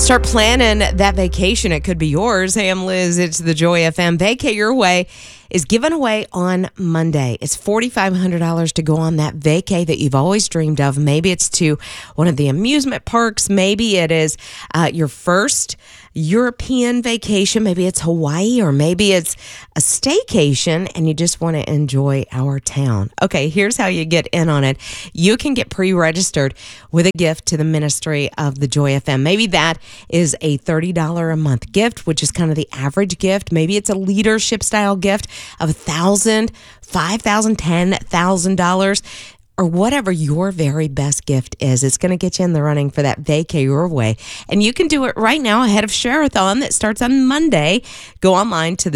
Start planning that vacation. It could be yours. Hey, I'm Liz. It's the Joy FM. Vacay Your Way is given away on Monday. It's $4,500 to go on that vacay that you've always dreamed of. Maybe it's to one of the amusement parks. Maybe it is your first European vacation. Maybe it's Hawaii, or maybe it's a staycation and you just want to enjoy our town. Okay, here's how you get in on it. You can get pre-registered with a gift to the ministry of the Joy FM. Maybe that is a $30 a month gift, which is kind of the average gift. Maybe it's a leadership style gift of $1,000, $5,000, $10,000. or whatever your very best gift is. It's going to get you in the running for that Vacay Your Way. And you can do it right now ahead of Share-a-thon that starts on Monday. Go online to